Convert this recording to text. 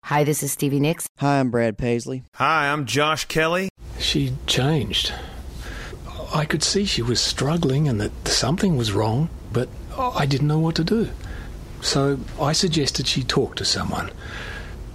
Hi, this is Stevie Nicks. Hi, I'm Brad Paisley. Hi, I'm Josh Kelly. She changed. I could see she was struggling and that something was wrong, but I didn't know what to do. So I suggested she talk to someone.